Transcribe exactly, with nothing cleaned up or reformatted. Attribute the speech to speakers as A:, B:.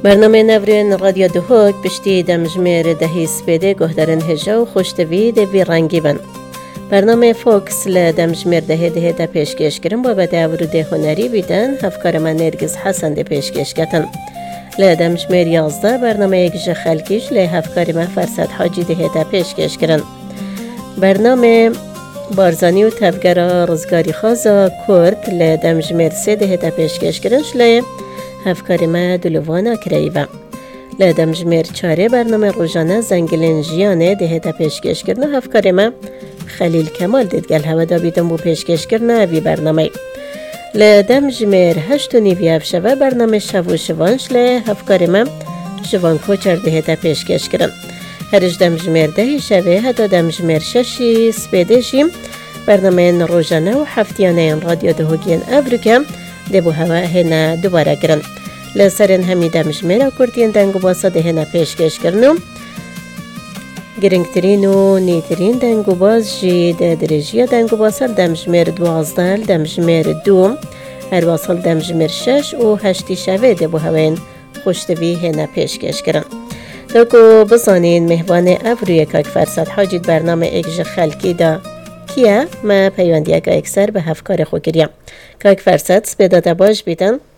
A: برنامه نورین رادیو دهوک پشتی دمجمیر دهی سپیده گهدرن هجا و خوشتوی دوی رنگی بن. برنامه فوکس لدمجمیر دهی دهی ده پیشکش کرن با بده ورود هنری بیدن هفکار من نرگز حسن ده پیشکش کتن. لدمجمیر یازده برنامه یک خلکیش لی هفکار من فرصت حاجی دهی ده پیشکش کرن. برنامه بارزانی و تفگرا رزگاری خوازا کرد لدمجمیر سه دهی ده پیشکش کرنش لی هفکاری ما دلوانا کرایبا. لدمجمیر چاره برنامه روزانه زنگلین جیانه دهه تا پیشکش کرنه هفکاری ما خلیل کمال دیدگل هوا دا بیدم بو پیشکش کرنه وی برنامه. لدمجمیر هشت و نیوی هفشوه برنامه شو و شوانش لی هفکاری ما شوان کوچر دهه تا پیشکش کرن. هرش دمجمیر دهی شوه هدا دمجمیر ششی سپیده شیم برنامه روزانه و هفتیانه رادیو دهوگین افریکا دبو هوا هنا دوباره کرن. لسرن همی دمجمیر کردین دنگو باسا ده هنا پیشکش کرنم. گرنگترین و نیترین دنگو باز جی ده درجیه دنگو باسا دمجمیر دوازدال دمجمیر دوم هر واصل دمجمیر شش و هشتی شوه دبو هواین خوشتوی هنا پیشکش کرن. داکو بزانین مهوان افروی که فرصت حاجید برنامه اگج خلکی دا کیه ما پیوندیه که اکثر به هفکار خو کریم که فرصت سپیداده باش بیدن.